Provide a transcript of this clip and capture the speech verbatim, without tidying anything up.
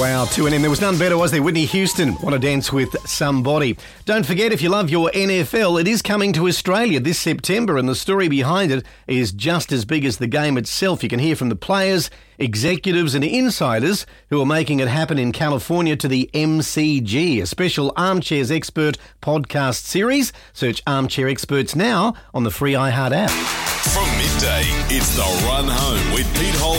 Wow, two and in. There was none better, was there? Whitney Houston, Want to Dance with Somebody. Don't forget, if you love your N F L, it is coming to Australia this September, and the story behind it is just as big as the game itself. You can hear from the players, executives and insiders who are making it happen in California to the M C G, a special Armchairs Expert podcast series. Search Armchair Experts now on the free iHeart app. From midday, it's The Run Home with Pete Hall